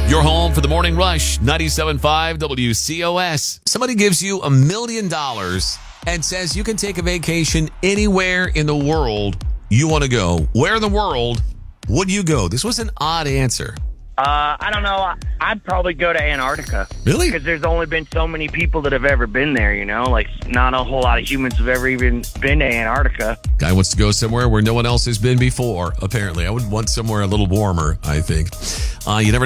Your home for the Morning Rush, 97.5 WCOS. Somebody gives you $1 million and says you can take a vacation anywhere in the world you want to go. Where in the world would you go? This was an odd answer. I don't know. I'd probably go to Antarctica. Really? Because there's only been so many people that have ever been there, you know? Like, not a whole lot of humans have ever even been to Antarctica. Guy wants to go somewhere where no one else has been before, apparently. I would want somewhere a little warmer, I think. You never